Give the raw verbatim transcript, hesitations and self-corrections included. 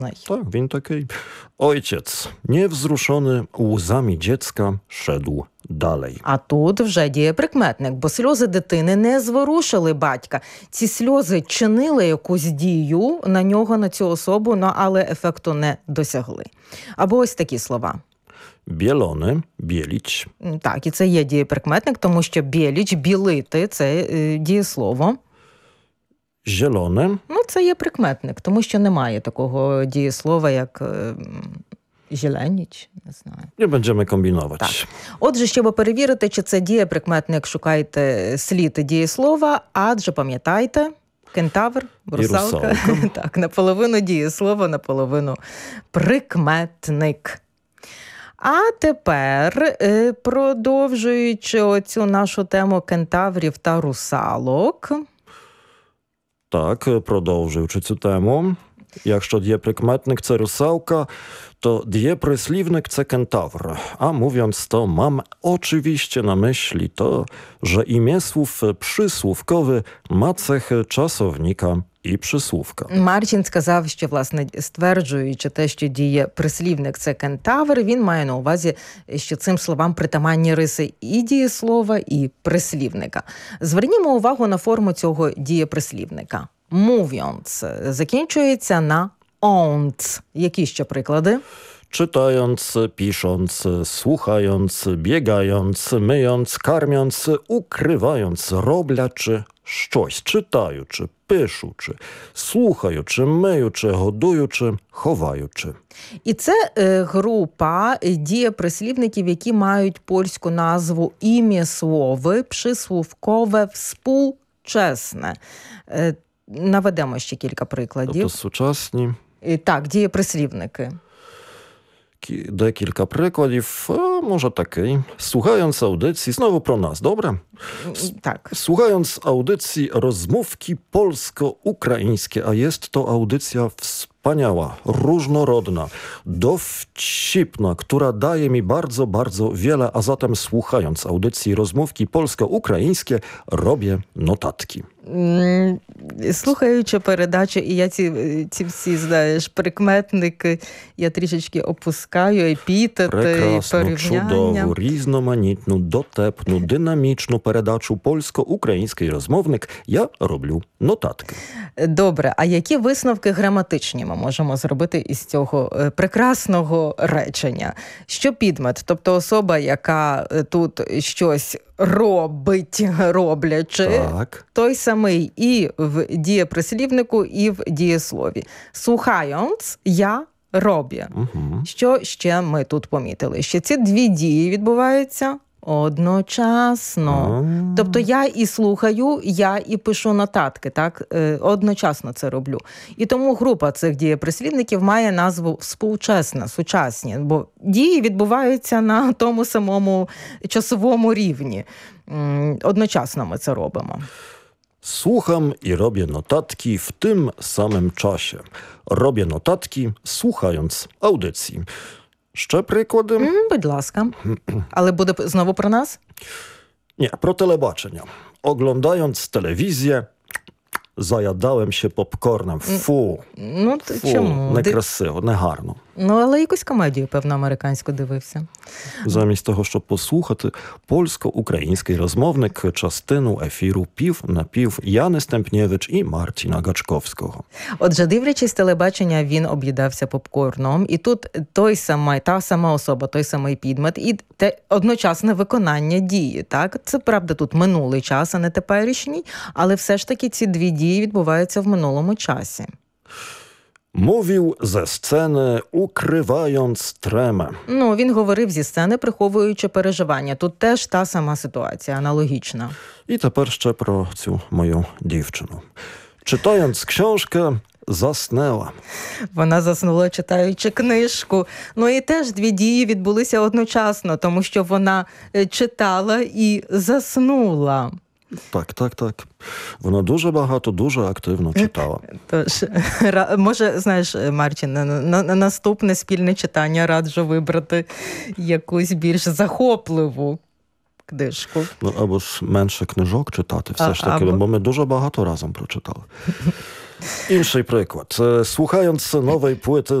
Tak, він такий. Ojciec, niewzruszony łzami dziecka, szedł dalej. А тут вже дієприкметник, бо сльози дитини не зворушили батька. Ці сльози чинили якусь дію на нього, на цю особу, ну, але ефекту не досягли. Або ось такі слова. Bielony, bielić. Так, і це є дієприкметник, тому що біліч, білити – це е, дієслово. Zielone. Ну, це є прикметник, тому що немає такого дієслова, як е, зеленіч, не знаю. Nie będziemy kombinować. Так. Отже, щоб перевірити, чи це дієприкметник, шукайте слід дієслова, адже пам'ятайте, кентавр, русалка. русалка. Так, наполовину дієслово, наполовину прикметник. А тепер, продовжуючи оцю нашу тему кентаврів та русалок. Так, продовжуючи цю тему. Якщо дієприкметник – це русалка, to dieprysliwnik – це kentawr. A mówiąc to, mam oczywiście na myśli to, że imię słów przysłówkowy ma cechy czasownika і присłówka. Марчин сказав, що, власне, стверджуючи те, що дієприслівник – це кентавр, він має на увазі, що цим словам притаманні риси і дієслова, і прислівника. Звернімо увагу на форму цього дієприслівника. Mówiąc закінчується на «onc». Які ще приклади? Czytając, pisząc, słuchając, biegając, myjąc, karmiąc, ukrywając, роблячи щось, читаючи, пишучи, слухаючи, миючи, годуючи, ховаючи. І це е, група дієприслівників, які мають польську назву ім'єслови, прислівкове, współczesне. Е, наведемо ще кілька прикладів. Тобто сучасні. І, так, дієприслівники. Декілька прикладів, а може такий. Słuchając audycji, znowu pro nas, dobre? Tak. Słuchając audycji rozmówki polsko-ukraińskie, a jest to audycja wspaniała, różnorodna, dowcipna, która daje mi bardzo, bardzo wiele, a zatem słuchając audycji rozmówki polsko-ukraińskie, robię notatki. Слухаючи передачу, і я ці, ці всі, знаєш, прикметники, я трішечки опускаю, епітети, Прекрасну, порівняння. чудову, різноманітну, дотепну, динамічну передачу польсько-український розмовник я роблю нотатки. Добре, а які висновки граматичні ми можемо зробити із цього прекрасного речення? Що підмет, тобто особа, яка тут щось робить, роблячи, так. той самий і в дієприслівнику, і в дієслові. Słuchając, я роблю. Угу. Що ще ми тут помітили? Що ці дві дії відбуваються одночасно. А. Тобто я і слухаю, я і пишу нотатки, так? Одночасно це роблю. І тому група цих дієприслівників має назву «współczesne», сучасні, бо дії відбуваються на тому самому часовому рівні. Одночасно ми це робимо. Słucham i robię notatki w tym samym czasie. Robię notatki, słuchając audycji. Ще приклади? М, будь ласка. Але буде знову про нас? Nie, pro телебачення. Oglądając telewizję, zajadałem się popcornem. Фу. Ну, Фу, чому? некрасиво, негарно. Ну, але якусь комедію, певно, американську дивився. Замість того, щоб послухати польсько-український розмовник частину ефіру пів на пів Яни Стемпнєвич і Марціна Гачковського. Отже, дивлячись телебачення, він об'їдався попкорном. І тут той самий, та сама особа, той самий підмет і те одночасне виконання дії. Так? Це, правда, тут минулий час, а не теперішній, але все ж таки ці дві дії відбуваються в минулому часі. Mówił ze sceny, ukrywając tremę. Ну, він говорив зі сцени, приховуючи переживання. Тут теж та сама ситуація, аналогічна. I тепер ще про цю мою дівчину. Czytając książkę, заснула. Вона заснула, читаючи книжку. Ну і теж дві дії відбулися одночасно, тому що вона читала і заснула. Так, так, так. Вона дуже багато, дуже активно читала. Тож, може, знаєш, Марчин, на, на, на наступне спільне читання раджу вибрати якусь більш захопливу книжку. Ну, або ж менше книжок читати, все а, ж таки, або... бо ми дуже багато разом прочитали. Інший приклад. Słuchając nowej płyty